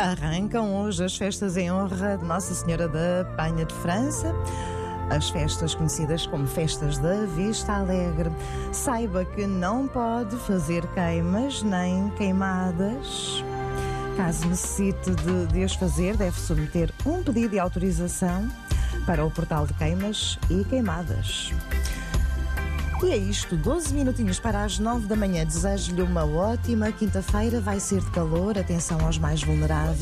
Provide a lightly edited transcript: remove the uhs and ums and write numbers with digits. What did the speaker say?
Arrancam hoje as festas em honra de Nossa Senhora da Penha de França, as festas conhecidas como Festas da Vista Alegre. Saiba que não pode fazer queimas nem queimadas. Caso necessite de as fazer, deve submeter um pedido de autorização para o portal de queimas e queimadas. E é isto, 12 minutinhos para as 9 da manhã. Desejo-lhe uma ótima quinta-feira. Vai ser de calor, atenção aos mais vulneráveis.